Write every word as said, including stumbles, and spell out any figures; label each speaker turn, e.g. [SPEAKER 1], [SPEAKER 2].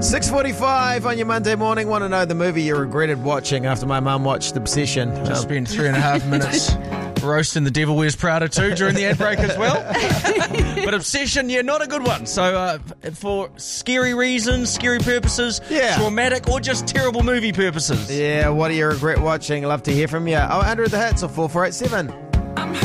[SPEAKER 1] six forty-five on your Monday morning. Want to know the movie you regretted watching after my mum watched Obsession?
[SPEAKER 2] Just
[SPEAKER 1] Um,
[SPEAKER 2] spent three and a half minutes roasting The Devil Wears Prada too during the ad break as well. But Obsession, yeah, not a good one. So uh, for scary reasons, scary purposes,
[SPEAKER 1] Yeah.
[SPEAKER 2] traumatic, or just terrible movie purposes.
[SPEAKER 1] yeah, what do you regret watching? Love to hear from you. Oh, Under the Hits or four four eight seven.